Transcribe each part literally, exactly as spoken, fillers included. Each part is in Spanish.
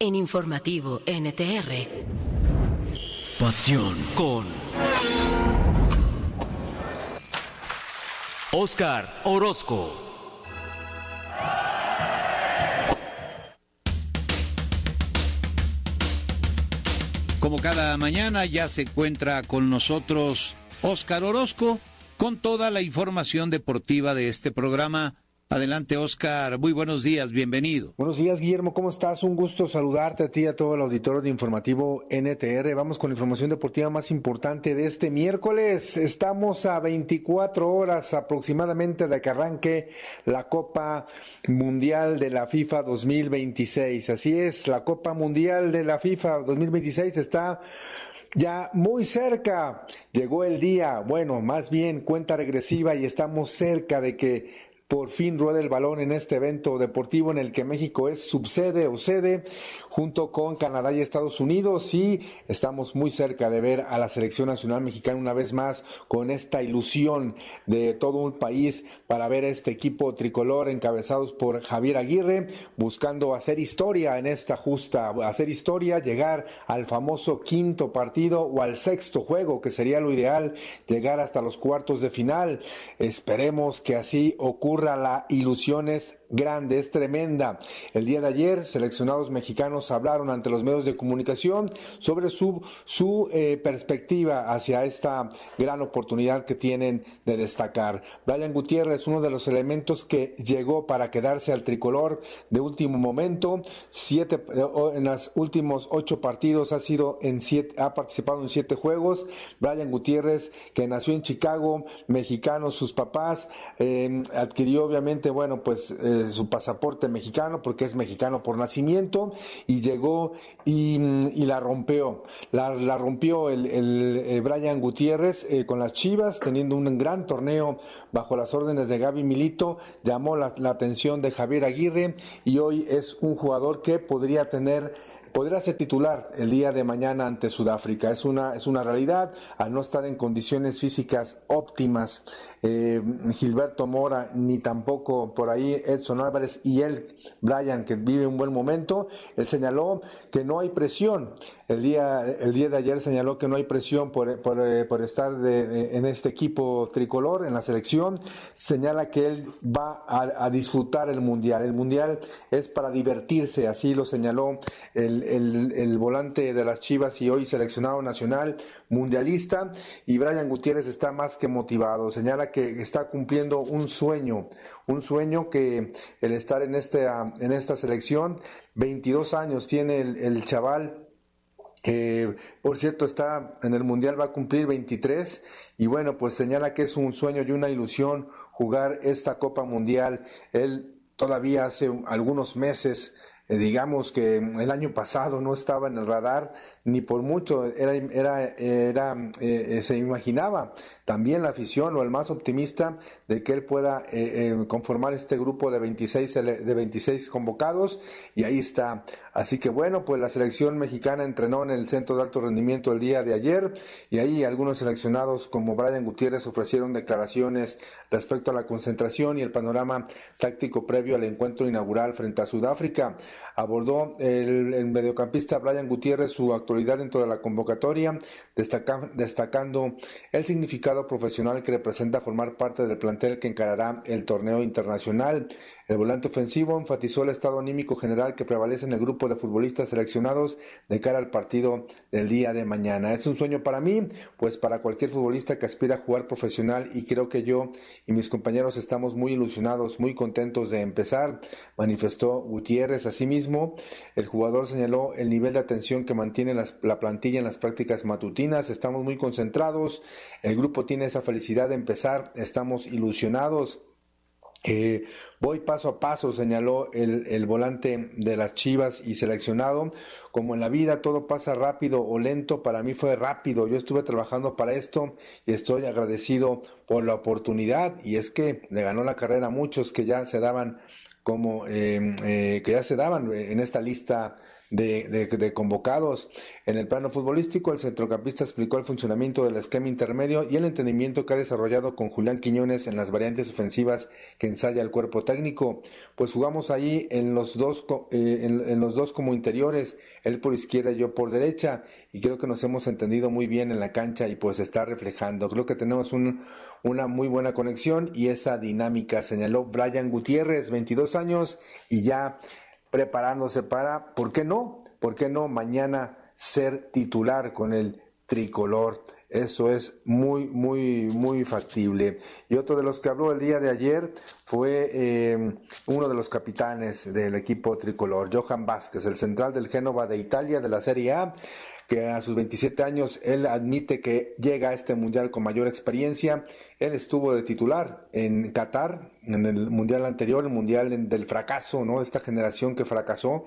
En Informativo N T R. Pasión con Óscar Orozco. Como cada mañana ya se encuentra con nosotros Óscar Orozco con toda la información deportiva de este programa. Adelante, Óscar, muy buenos días, bienvenido. Buenos días, Guillermo, ¿cómo estás? Un gusto saludarte a ti y a todo el auditorio de Informativo N T R. Vamos con la información deportiva más importante de este miércoles. Estamos a veinticuatro horas aproximadamente de que arranque la Copa Mundial de la FIFA dos mil veintiséis. Así es, la Copa Mundial de la FIFA dos mil veintiséis está ya muy cerca. Llegó el día, bueno, más bien cuenta regresiva y estamos cerca de que por fin rueda el balón en este evento deportivo en el que México es subsede o sede junto con Canadá y Estados Unidos, y estamos muy cerca de ver a la selección nacional mexicana una vez más con esta ilusión de todo un país para ver a este equipo tricolor encabezados por Javier Aguirre buscando hacer historia en esta justa, hacer historia, llegar al famoso quinto partido o al sexto juego, que sería lo ideal, llegar hasta los cuartos de final. Esperemos que así ocurra. La ilusión es grande, es tremenda. El día de ayer, seleccionados mexicanos hablaron ante los medios de comunicación sobre su, su eh, perspectiva hacia esta gran oportunidad que tienen de destacar. Brian Gutiérrez, uno de los elementos que llegó para quedarse al tricolor de último momento, siete, en los últimos ocho partidos ha sido en siete, ha participado en siete juegos. Brian Gutiérrez, que nació en Chicago, mexicano, sus papás, eh, adquirió obviamente, bueno, pues eh, su pasaporte mexicano porque es mexicano por nacimiento, y llegó y, y la rompió, la, la rompió el, el, el Brian Gutiérrez eh, con las Chivas, teniendo un gran torneo bajo las órdenes de Gaby Milito, llamó la, la atención de Javier Aguirre y hoy es un jugador que podría tener Podrá ser titular el día de mañana ante Sudáfrica. Es una es una realidad, al no estar en condiciones físicas óptimas, eh, Gilberto Mora, ni tampoco por ahí Edson Álvarez y él, Brian, que vive un buen momento. Él señaló que no hay presión. El día el día de ayer señaló que no hay presión por por, por estar de, de, en este equipo tricolor, en la selección. Señala que él va a, a disfrutar el Mundial. El Mundial es para divertirse, así lo señaló el El, el volante de las Chivas y hoy seleccionado nacional mundialista, y Brian Gutiérrez está más que motivado. Señala que está cumpliendo un sueño, un sueño que el estar en este en esta selección. veintidós años tiene el, el chaval. Eh, por cierto, está en el Mundial, va a cumplir veintitrés, y bueno, pues señala que es un sueño y una ilusión jugar esta Copa Mundial. Él todavía hace algunos meses, eh, digamos que el año pasado no estaba en el radar, ni por mucho, era, era, era eh, se imaginaba también la afición o el más optimista de que él pueda eh, eh, conformar este grupo de veintiséis, de veintiséis convocados, y ahí está. Así que bueno, pues la selección mexicana entrenó en el Centro de Alto Rendimiento el día de ayer, y ahí algunos seleccionados como Brian Gutiérrez ofrecieron declaraciones respecto a la concentración y el panorama táctico previo al encuentro inaugural frente a Sudáfrica. Abordó el, el mediocampista Brian Gutiérrez su actualidad dentro de la convocatoria, destaca, destacando el significado profesional que representa formar parte del plantel que encarará el torneo internacional. El volante ofensivo enfatizó el estado anímico general que prevalece en el grupo de futbolistas seleccionados de cara al partido del día de mañana. Es un sueño para mí, pues para cualquier futbolista que aspira a jugar profesional, y creo que yo y mis compañeros estamos muy ilusionados, muy contentos de empezar, manifestó Gutiérrez. Asimismo, el jugador señaló el nivel de atención que mantiene las, la plantilla en las prácticas matutinas. Estamos muy concentrados, el grupo tiene esa felicidad de empezar, estamos ilusionados. Eh, voy paso a paso, señaló el, el volante de las Chivas y seleccionado. Como en la vida todo pasa rápido o lento, para mí fue rápido. Yo estuve trabajando para esto y estoy agradecido por la oportunidad, y es que le ganó la carrera a muchos que ya se daban como eh, eh, que ya se daban en esta lista De, de, de convocados. En el plano futbolístico, el centrocampista explicó el funcionamiento del esquema intermedio y el entendimiento que ha desarrollado con Julián Quiñones en las variantes ofensivas que ensaya el cuerpo técnico. Pues jugamos ahí en los dos eh, en, en los dos como interiores, él por izquierda y yo por derecha, y creo que nos hemos entendido muy bien en la cancha y pues está reflejando. Creo que tenemos un, una muy buena conexión y esa dinámica, señaló Brian Gutiérrez, veintidós años, y ya preparándose para, ¿por qué no? ¿Por qué no mañana ser titular con el tricolor? Eso es muy, muy, muy factible. Y otro de los que habló el día de ayer fue eh, uno de los capitanes del equipo tricolor, Johan Vázquez, el central del Génova de Italia, de la Serie A, que a sus veintisiete años él admite que llega a este mundial con mayor experiencia. Él estuvo de titular en Qatar, en el mundial anterior, el mundial del fracaso, ¿no? Esta generación que fracasó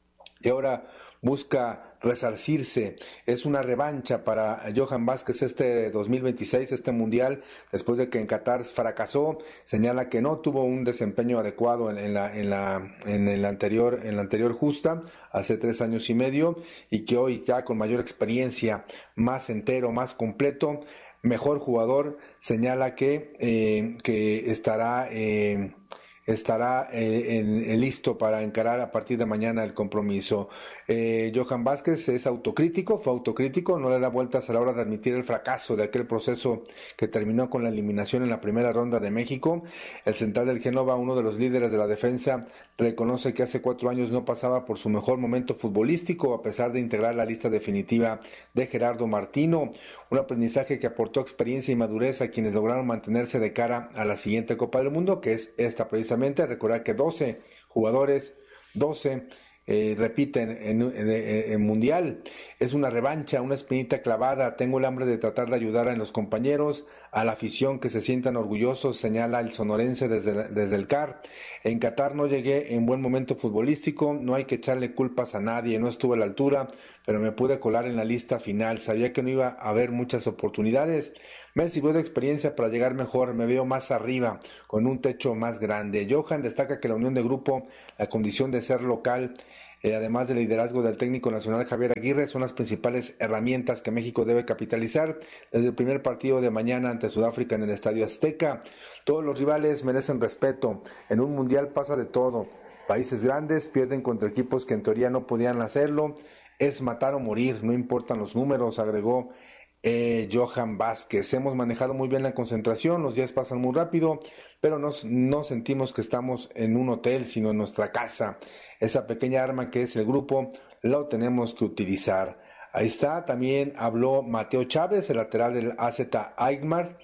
y ahora busca resarcirse. Es una revancha para Johan Vázquez este dos mil veintiséis, este mundial, después de que en Qatar fracasó. Señala que no tuvo un desempeño adecuado en, en la en la en el anterior en la anterior justa hace tres años y medio, y que hoy ya con mayor experiencia, más entero, más completo, mejor jugador, señala que eh, que estará eh, estará eh, en, en listo para encarar a partir de mañana el compromiso. Eh, Johan Vázquez es autocrítico, fue autocrítico, no le da vueltas a la hora de admitir el fracaso de aquel proceso que terminó con la eliminación en la primera ronda de México. El central del Génova, uno de los líderes de la defensa, reconoce que hace cuatro años no pasaba por su mejor momento futbolístico, a pesar de integrar la lista definitiva de Gerardo Martino, un aprendizaje que aportó experiencia y madurez a quienes lograron mantenerse de cara a la siguiente Copa del Mundo, que es esta precisamente. Recordar que doce jugadores, doce Eh, repiten en, en, en Mundial. Es una revancha, una espinita clavada. Tengo el hambre de tratar de ayudar a los compañeros, a la afición, que se sientan orgullosos, señala el sonorense desde, desde el C A R. En Qatar no llegué en buen momento futbolístico, no hay que echarle culpas a nadie, no estuve a la altura, pero me pude colar en la lista final. Sabía que no iba a haber muchas oportunidades. Me sirvió de experiencia para llegar mejor, me veo más arriba, con un techo más grande. Johan destaca que la unión de grupo, la condición de ser local, eh, además del liderazgo del técnico nacional Javier Aguirre, son las principales herramientas que México debe capitalizar desde el primer partido de mañana ante Sudáfrica en el Estadio Azteca. Todos los rivales merecen respeto, en un mundial pasa de todo. Países grandes pierden contra equipos que en teoría no podían hacerlo, es matar o morir, no importan los números, agregó Eh, Johan Vázquez. Hemos manejado muy bien la concentración, los días pasan muy rápido, pero nos, no sentimos que estamos en un hotel, sino en nuestra casa. Esa pequeña arma que es el grupo, la tenemos que utilizar. Ahí está, también habló Mateo Chávez, el lateral del A Z Alkmaar,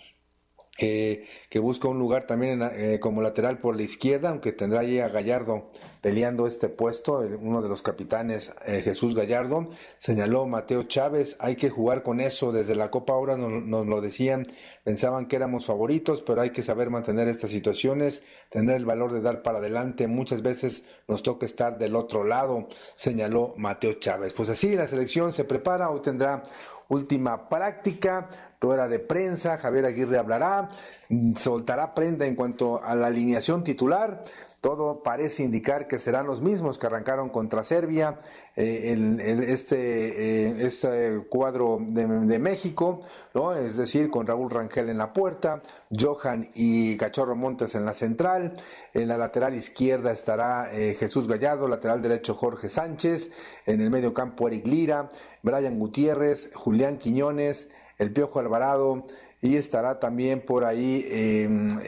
eh, que busca un lugar también en, eh, como lateral por la izquierda, aunque tendrá ahí a Gallardo peleando este puesto, el, uno de los capitanes, eh, Jesús Gallardo. Señaló Mateo Chávez, hay que jugar con eso, desde la Copa ahora nos, nos lo decían, pensaban que éramos favoritos, pero hay que saber mantener estas situaciones, tener el valor de dar para adelante, muchas veces nos toca estar del otro lado, señaló Mateo Chávez. Pues así la selección se prepara, hoy tendrá última práctica, rueda de prensa, Javier Aguirre hablará, soltará prenda en cuanto a la alineación titular. Todo parece indicar que serán los mismos que arrancaron contra Serbia, eh, el, el, este, eh, este cuadro de, de México, ¿no? Es decir, con Raúl Rangel en la puerta, Johan y Cachorro Montes en la central, en la lateral izquierda estará eh, Jesús Gallardo, lateral derecho Jorge Sánchez, en el medio campo Eric Lira, Brian Gutiérrez, Julián Quiñones, el Piojo Alvarado, y estará también por ahí eh,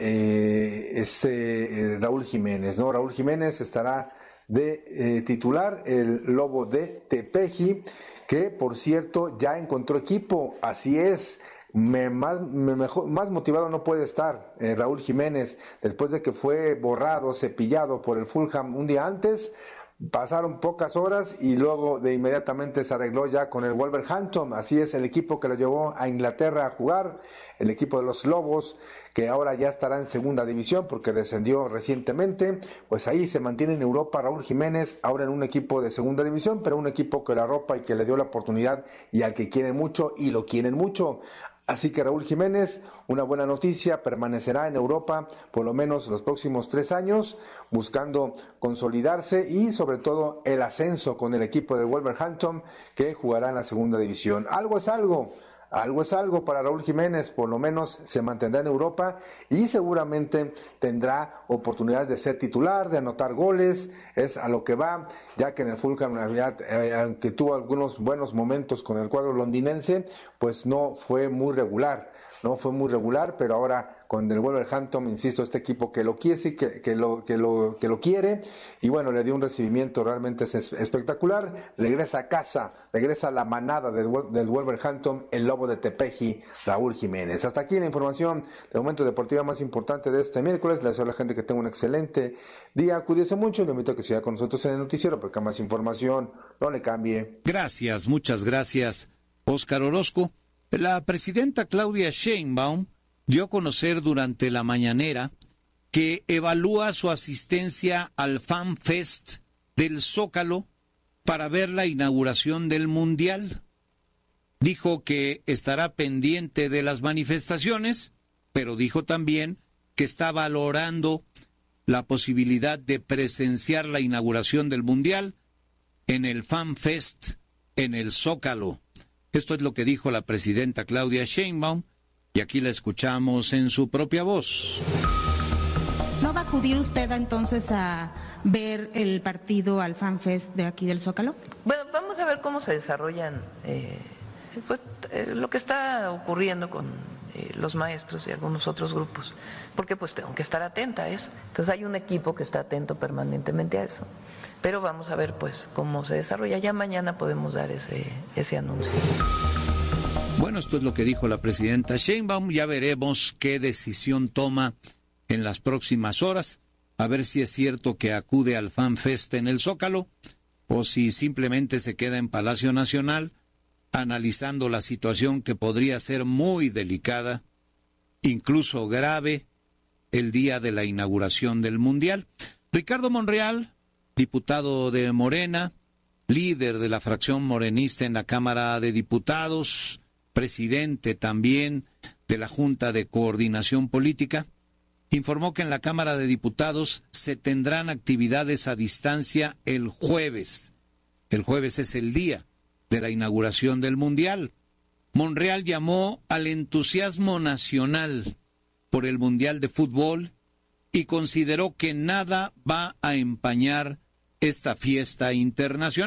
eh, ese eh, Raúl Jiménez, ¿no? Raúl Jiménez estará de eh, titular, el Lobo de Tepeji, que por cierto ya encontró equipo, así es. Me, más, me mejor, más motivado no puede estar eh, Raúl Jiménez, después de que fue borrado, cepillado por el Fulham un día antes. Pasaron pocas horas y luego de inmediatamente se arregló ya con el Wolverhampton. Así es, el equipo que lo llevó a Inglaterra a jugar, el equipo de los Lobos, que ahora ya estará en segunda división porque descendió recientemente. Pues ahí se mantiene en Europa Raúl Jiménez, ahora en un equipo de segunda división, pero un equipo que la arropa y que le dio la oportunidad y al que quieren mucho y lo quieren mucho. Así que Raúl Jiménez, una buena noticia, permanecerá en Europa por lo menos los próximos tres años, buscando consolidarse y sobre todo el ascenso con el equipo del Wolverhampton, que jugará en la segunda división. Algo es algo. Algo es algo para Raúl Jiménez, por lo menos se mantendrá en Europa y seguramente tendrá oportunidades de ser titular, de anotar goles, es a lo que va, ya que en el Fulham, eh, aunque tuvo algunos buenos momentos con el cuadro londinense, pues no fue muy regular, no fue muy regular, pero ahora con el Wolverhampton, insisto, este equipo que lo quiere, que, que, lo, que, lo, que lo quiere, y bueno, le dio un recibimiento realmente espectacular, regresa a casa, regresa a la manada del, del Wolverhampton, el lobo de Tepeji, Raúl Jiménez. Hasta aquí la información de momento deportiva más importante de este miércoles. Le deseo a la gente que tenga un excelente día, cuídese mucho y le invito a que siga con nosotros en el noticiero, porque más información, no le cambie. Gracias, muchas gracias, Óscar Orozco. La presidenta Claudia Sheinbaum dio a conocer durante la mañanera que evalúa su asistencia al Fan Fest del Zócalo para ver la inauguración del Mundial. Dijo que estará pendiente de las manifestaciones, pero dijo también que está valorando la posibilidad de presenciar la inauguración del Mundial en el Fan Fest en el Zócalo. Esto es lo que dijo la presidenta Claudia Sheinbaum, y aquí la escuchamos en su propia voz. ¿No va a acudir usted entonces a ver el partido al Fan Fest de aquí del Zócalo? Bueno, vamos a ver cómo se desarrollan eh, pues, eh, lo que está ocurriendo con eh, los maestros y algunos otros grupos, porque pues tengo que estar atenta a eso. Entonces hay un equipo que está atento permanentemente a eso. Pero vamos a ver pues cómo se desarrolla. Ya mañana podemos dar ese, ese anuncio. Bueno, esto es lo que dijo la presidenta Sheinbaum. Ya veremos qué decisión toma en las próximas horas. A ver si es cierto que acude al Fan Fest en el Zócalo o si simplemente se queda en Palacio Nacional analizando la situación que podría ser muy delicada, incluso grave, el día de la inauguración del Mundial. Ricardo Monreal, diputado de Morena, líder de la fracción morenista en la Cámara de Diputados, presidente también de la Junta de Coordinación Política, informó que en la Cámara de Diputados se tendrán actividades a distancia el jueves. El jueves es el día de la inauguración del Mundial. Monreal llamó al entusiasmo nacional por el Mundial de Fútbol y consideró que nada va a empañar esta fiesta internacional.